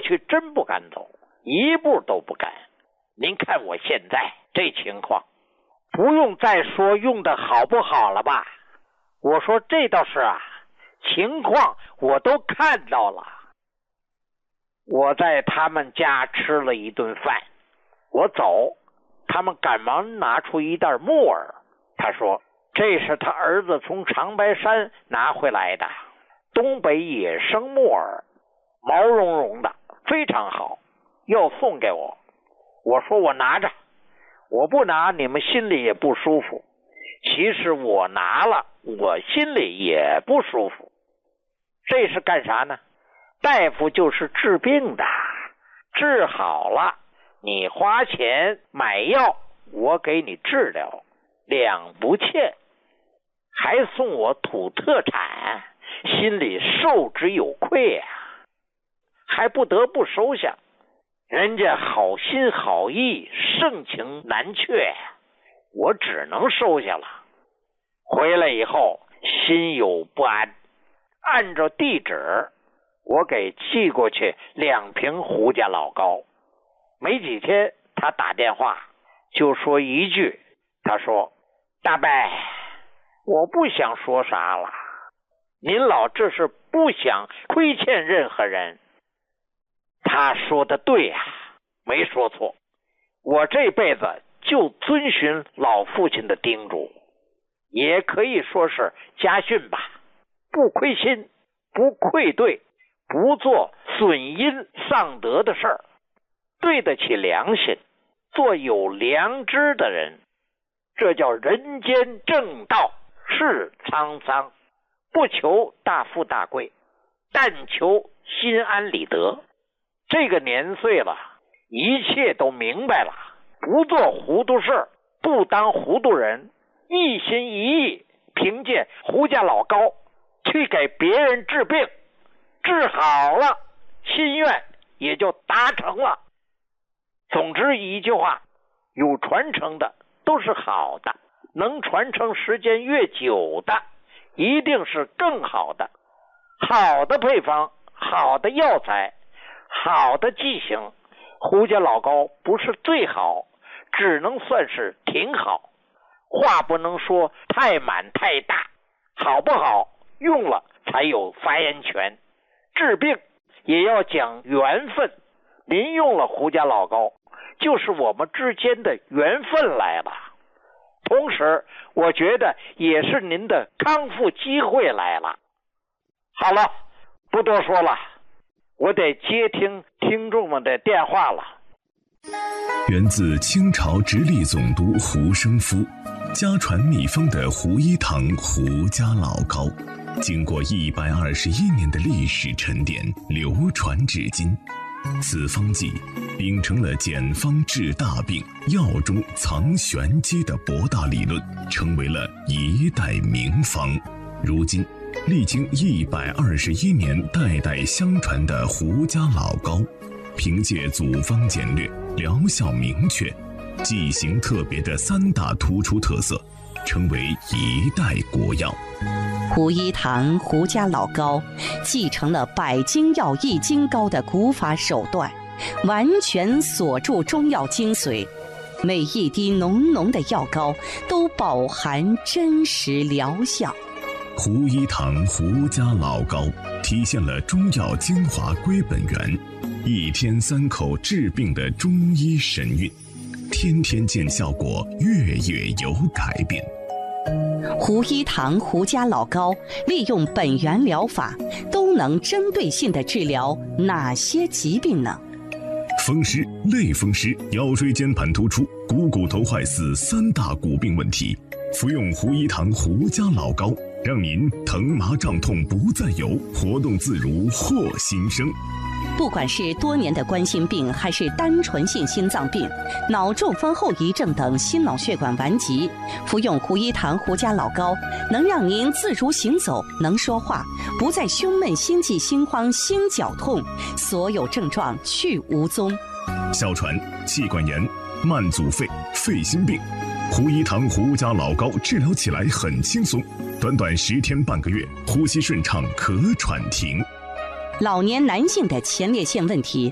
去真不敢走，一步都不敢。您看我现在这情况，不用再说用的好不好了吧？我说这倒是啊，情况我都看到了。我在他们家吃了一顿饭，我走，他们赶忙拿出一袋木耳。他说这是他儿子从长白山拿回来的东北野生木耳，毛茸茸的，非常好，要送给我。我说我拿着，我不拿你们心里也不舒服。其实我拿了，我心里也不舒服。这是干啥呢？大夫就是治病的，治好了你花钱买药，我给你治疗，两不欠，还送我土特产，心里受之有愧啊，还不得不收下。人家好心好意，盛情难却，我只能收下了。回来以后心有不安，按照地址我给寄过去2瓶胡家老膏。没几天他打电话就说一句，他说大伯，我不想说啥了，您老这是不想亏欠任何人。他说的对呀，没说错。我这辈子就遵循老父亲的叮嘱，也可以说是家训吧，不亏心，不愧对，不做损阴丧德的事儿，对得起良心，做有良知的人，这叫人间正道，是沧桑，不求大富大贵，但求心安理得。这个年岁了，一切都明白了，不做糊涂事，不当糊涂人，一心一意凭借胡家老膏去给别人治病，治好了，心愿也就达成了。总之一句话，有传承的都是好的，能传承时间越久的一定是更好的。好的配方，好的药材，好的剂型，胡家老膏不是最好，只能算是挺好。话不能说太满太大，好不好用了才有发言权。治病也要讲缘分，您用了胡家老膏，就是我们之间的缘分来了。同时我觉得也是您的康复机会来了。好了，不多说了，我得接听听众们的电话了。 源自清朝直隶总督胡生夫，家传秘方的胡一堂胡家老膏，经过121年的历史沉淀，流传至今。此方剂秉承了简方治大病、药中藏玄机的博大理论，成为了一代名方。如今历经121年代代相传的胡家老膏，凭借组方简略、疗效明确、剂型特别的3大突出特色，成为一代国药。 胡一堂胡家老膏继承了百金药易筋膏的古法手段，完全锁住中药精髓，每一滴浓浓的药膏都饱含真实疗效。 胡一堂胡家老膏体现了中药精华归本源，一天3口治病的中医神韵，天天见效果，月月有改变。 胡一堂胡家老膏利用本源疗法，都能针对性地治疗哪些疾病呢？ 风湿、类风湿、腰椎间盘突出、股头坏死3大骨病问题，服用胡一堂胡家老膏，让您疼麻胀痛不再有，活动自如获新生。 不管是多年的冠心病，还是单纯性心脏病、脑中风后遗症等心脑血管顽疾，服用胡一堂胡家老膏，能让您自如行走，能说话，不再胸闷、心悸、心慌、心绞痛，所有症状去无踪。 哮喘、气管炎、慢阻肺、肺心病，胡一堂胡家老膏治疗起来很轻松，短短10天半个月，呼吸顺畅，咳喘停。 老年男性的前列腺问题，